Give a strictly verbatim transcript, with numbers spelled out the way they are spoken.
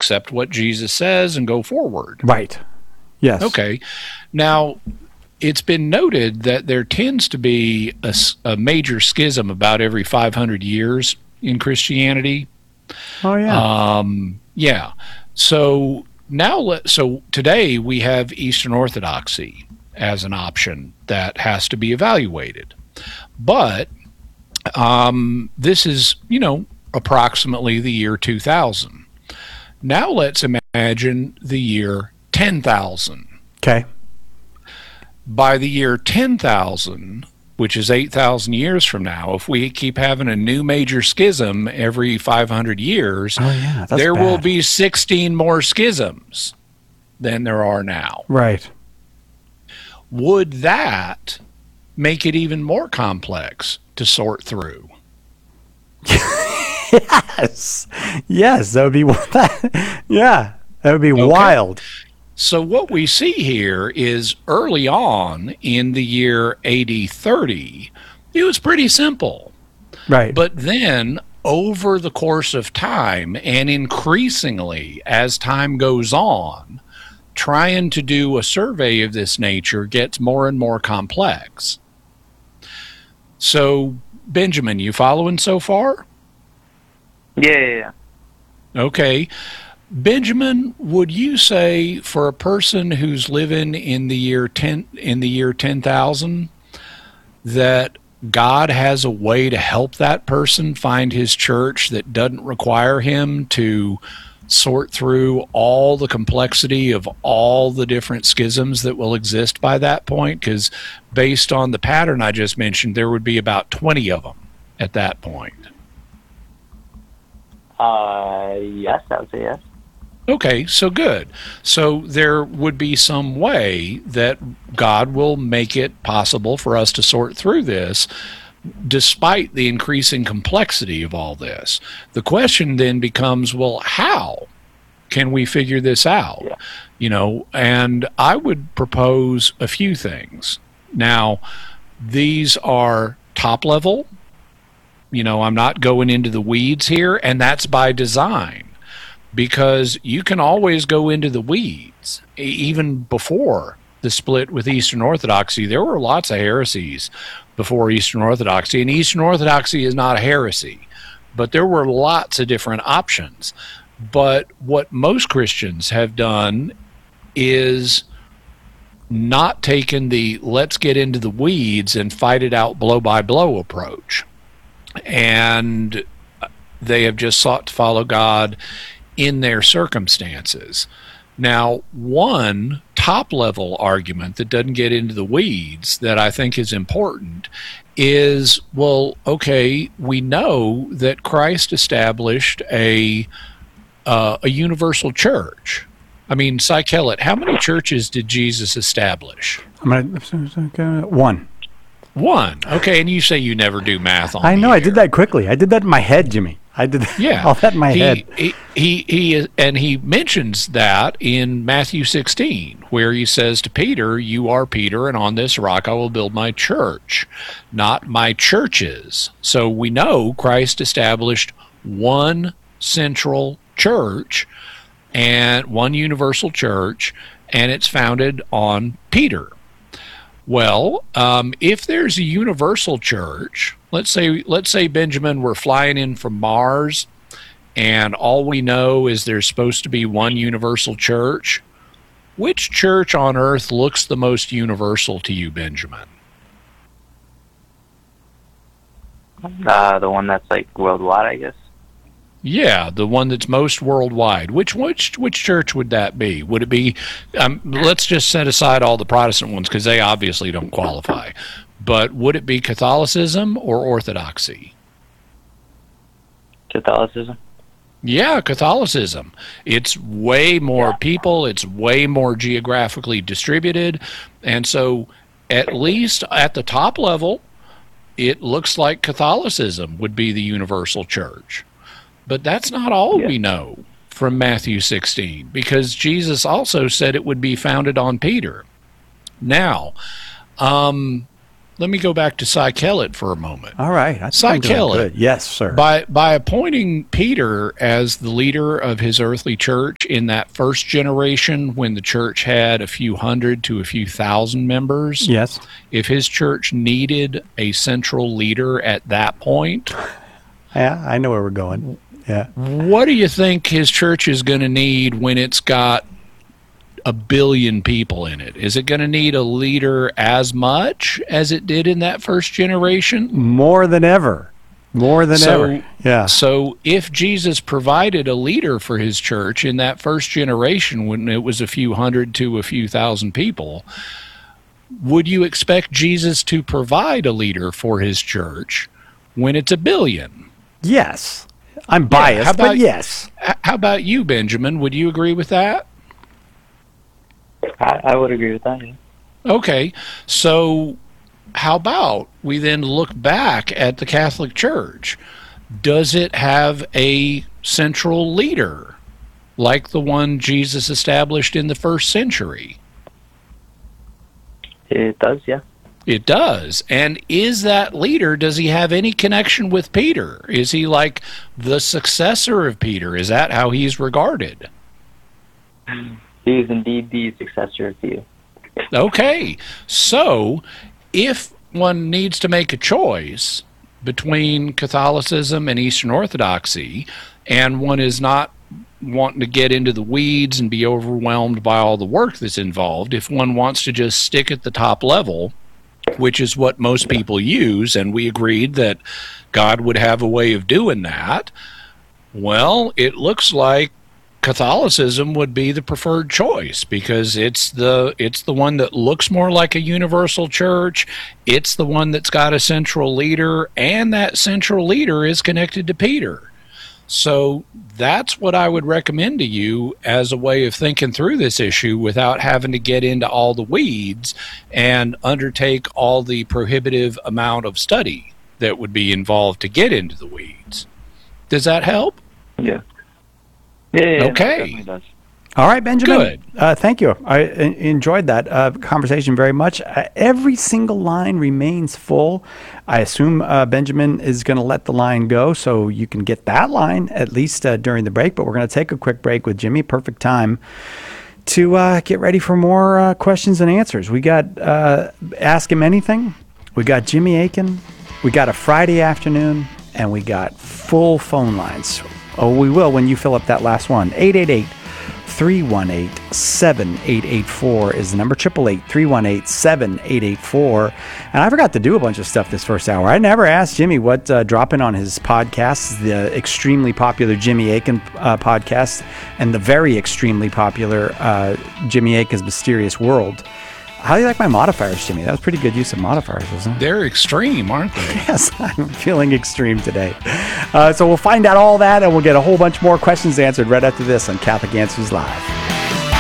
accept what Jesus says and go forward. Right. Yes. Okay. Now, it's been noted that there tends to be a, a major schism about every five hundred years in Christianity. Oh, yeah. Um, yeah. So now, let, so today we have Eastern Orthodoxy as an option that has to be evaluated. But um, this is, you know, approximately the year two thousand. Now let's imagine the year ten thousand. Okay. By the year ten thousand, which is eight thousand years from now, if we keep having a new major schism every five hundred years, oh, yeah, that's there bad. will be sixteen more schisms than there are now. Right. Would that make it even more complex to sort through? Yes. Yes, that would be that, yeah, that would be Okay. wild. So what we see here is early on in the year A D thirty, it was pretty simple. Right. But then over the course of time, and increasingly as time goes on, trying to do a survey of this nature gets more and more complex. So, Benjamin, you following so far? Yeah, yeah, yeah. Okay. Benjamin, would you say for a person who's living in the year ten in the year ten thousand that God has a way to help that person find his church that doesn't require him to sort through all the complexity of all the different schisms that will exist by that point? Because based on the pattern I just mentioned, there would be about twenty of them at that point. Uh, yes, I would say yes. Okay, so good. So there would be some way that God will make it possible for us to sort through this despite the increasing complexity of all this. The question then becomes, well, how can we figure this out? Yeah. You know, and I would propose a few things. Now, these are top level. You know, I'm not going into the weeds here, and that's by design. Because you can always go into the weeds. Even before the split with Eastern Orthodoxy, there were lots of heresies before Eastern Orthodoxy, and Eastern Orthodoxy is not a heresy, but there were lots of different options. But what most Christians have done is not taken the let's get into the weeds and fight it out blow by blow approach. And they have just sought to follow God in their circumstances. Now, one top-level argument that doesn't get into the weeds that I think is important is, well, okay, we know that Christ established a uh, a universal church. I mean, Cy Kellett, how many churches did Jesus establish? I'm gonna, one. One. Okay, and you say you never do math on I know, the I did air. that quickly. I did that in my head, Jimmy. I did Yeah, all that in my he, head. He, he he is, and he mentions that in Matthew sixteen, where he says to Peter, "You are Peter, and on this rock I will build my church, not my churches." So we know Christ established one central church and one universal church, and it's founded on Peter. Well, um, if there's a universal church, let's say, let's say, Benjamin, we're flying in from Mars, and all we know is there's supposed to be one universal church. Which church on earth looks the most universal to you, Benjamin? Uh, the one that's like worldwide, I guess. Yeah, the one that's most worldwide. Which which which church would that be? Would it be? Um, let's just set aside all the Protestant ones because they obviously don't qualify. But would it be Catholicism or Orthodoxy? Catholicism. Yeah, Catholicism. It's way more people. It's way more geographically distributed, and so at least at the top level, it looks like Catholicism would be the universal church. But that's not all Yeah. we know from Matthew sixteen, because Jesus also said it would be founded on Peter. Now, um, let me go back to Cy Kellett for a moment. All right. I think Cy I'm doing Kellett. good. Yes, sir. By by appointing Peter as the leader of his earthly church in that first generation, when the church had a few hundred to a few thousand members, yes. if his church needed a central leader at that point, Yeah, I know where we're going. Yeah. what do you think his church is going to need when it's got a billion people in it? Is it going to need a leader as much as it did in that first generation? More than ever. More than So- ever. Yeah. So if Jesus provided a leader for his church in that first generation when it was a few hundred to a few thousand people, would you expect Jesus to provide a leader for his church when it's a billion? Yes. I'm biased, how about- but yes. H- How about you, Benjamin? Would you agree with that? I, I would agree with that. Yeah. Okay, so how about we then look back at the Catholic Church? Does it have a central leader like the one Jesus established in the first century? It does, yeah. It does. And is that leader, does he have any connection with Peter? Is he like the successor of Peter? Is that how he's regarded? He is indeed the successor of Peter. Okay, so if one needs to make a choice between Catholicism and Eastern Orthodoxy, and one is not wanting to get into the weeds and be overwhelmed by all the work that's involved, if one wants to just stick at the top level, which is what most people use, and we agreed that God would have a way of doing that, well, it looks like Catholicism would be the preferred choice because it's the it's the one that looks more like a universal church. It's the one that's got a central leader, and that central leader is connected to Peter. So that's what I would recommend to you as a way of thinking through this issue without having to get into all the weeds and undertake all the prohibitive amount of study that would be involved to get into the weeds. Does that help? Yeah. Yeah, yeah, yeah, Okay. it definitely does. All right, Benjamin. Good. Uh, thank you. I en- enjoyed that uh, conversation very much. Uh, every single line remains full. I assume uh, Benjamin is going to let the line go, so you can get that line at least uh, during the break. But we're going to take a quick break with Jimmy. Perfect time to uh, get ready for more uh, questions and answers. We got uh, Ask Him Anything. We got Jimmy Akin. We got a Friday afternoon, and we got full phone lines. Oh, we will when you fill up that last one. eight eight eight, three one eight, seven eight eight four is the number. eight eight eight, three one eight, seven eight eight four. And I forgot to do a bunch of stuff this first hour. I never asked Jimmy what uh, dropping on his podcast, the extremely popular Jimmy Akin uh, podcast, and the very extremely popular uh, Jimmy Akin's Mysterious World. How do you like my modifiers, Jimmy? That was pretty good use of modifiers, wasn't it? They're extreme, aren't they? Yes, I'm feeling extreme today. Uh, so we'll find out all that, and we'll get a whole bunch more questions answered right after this on Catholic Answers Live.